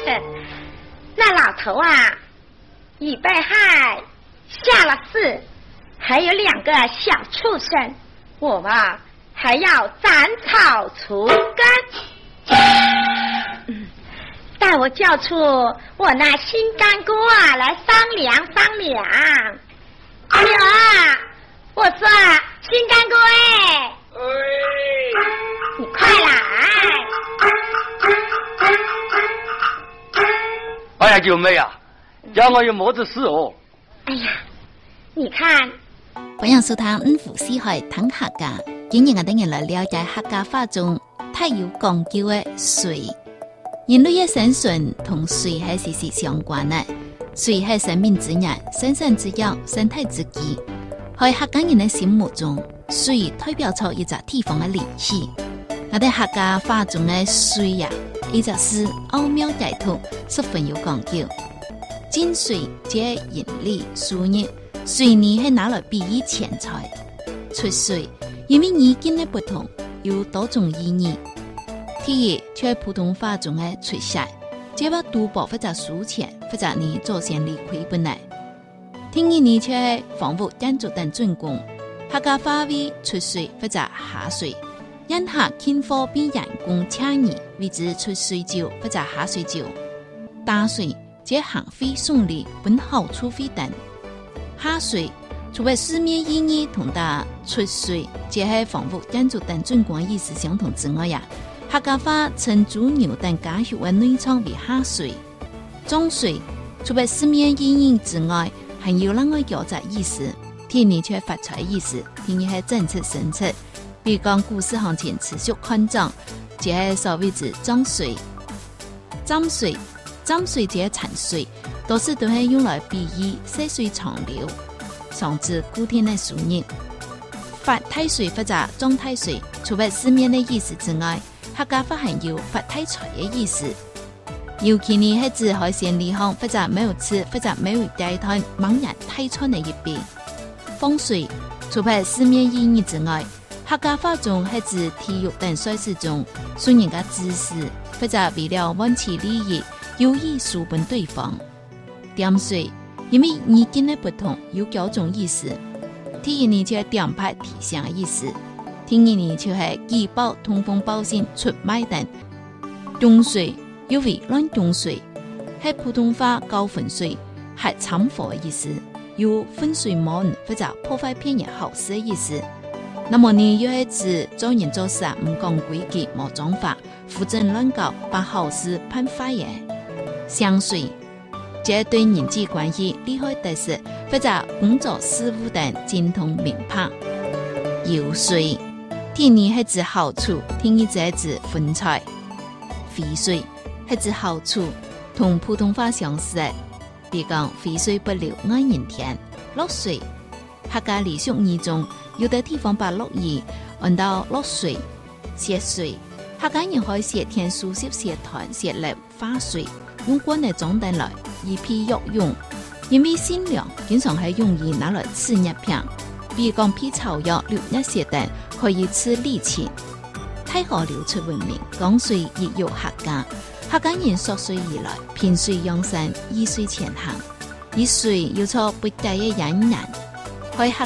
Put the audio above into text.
那老头啊，已被害，下了世，还有2个小畜生，我嘛还要斩草除根。待我叫出我那新干哥啊来商量商量。哎呀，我说新干哥你快来！ 哎呀，九妹啊，叫我有么子事哦？ 哎呀，你看， 欢迎收聽五湖四海談客家。今日我哋人來了解客家話中太有講究嘅水。人類嘅生存同水係息息相關嘅，水係生命之源、生產之藥、生態之基。喺客家人嘅心目中，水代表出一個地方嘅靈氣。我哋客家話中嘅水呀，一直是奧妙解讀，十分有講究。井水即引力輸入，水呢係拿來比喻錢財。出水因為意見嘅不同，有多種意義。第一，在普通話中嘅出世，即話賭博或者輸錢，或者你做生理虧本來。第二呢，就係房屋建築等準工，客家話為出水或者下水。因下天貨比人工輕易，為之出水酒或者下水酒。大水即行費送禮本好處費等。下水除非字面意義同大出水即係房屋建築等準工意思相同之外呀，客家話稱豬牛等家畜嘅內臟為下水。中水除非字面意義之外，還有另外有隻意思，第二就係發財意思，第二係政策政策。比如講股市行情持續擴張，即係所謂之漲水、漲水、漲水即係產水，多數都係用來比喻細水長流，防止固定的輸入。發太水或者漲太水，除非字面的意思之外，客家話還有發太財的意思。尤其呢係指海鮮利行或者沒有吃或者沒有帶攤猛然太穿的一邊。風水除非字面意義之外，客家話中係指體育等賽事中損人嘅姿勢，或者為了挽起利益，有意輸本對方。點水因為意見的不同，有幾種意思。第一呢就係點牌提醒嘅意思，第二呢就係舉報、通風報信、出賣等。中水又為亂中水，係普通話高分水，係摻和嘅意思，有分水門或者破壞別人好事嘅意思。那麼呢又係指做人做事唔講規矩冇章法，胡整亂搞，把好事判壞嘅。相水這對人際關係利害得失或者工作事務等精通明白。油水第二係指好處，第二就係指分財。肥水係指好處，同普通話相似嘅，比如講肥水不流外人田。落水客家俚俗語中，有的地方把落葉按到落水、泄水，客家人可以寫田書寫寫團寫粒花水，用乾嚟裝訂來以批藥用。因為善良經常係容易拿來吃一片，比如講批草藥、六一些等可以吃利錢。太河流出文明，講水亦有客家，客家人溯水而來，萍水養生，依水前行，以水要錯不計嘅隱人。喺客